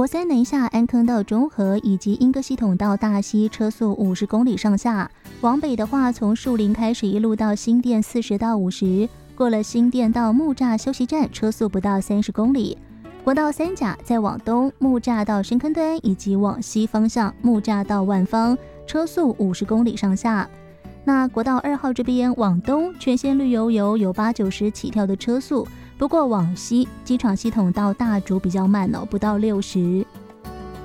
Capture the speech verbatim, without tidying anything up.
国三南下安坑到中和以及莺歌系统到大溪车速五十公里上下，往北的话从树林开始一路到新店四十到五十，过了新店到木栅休息站车速不到三十公里。国道三甲再往东木栅到深坑端以及往西方向木栅到万方，车速五十公里上下。那国道二号这边往东全线绿油油，有八九十起跳的车速，不过往西机场系统到大竹比较慢哦，不到六十。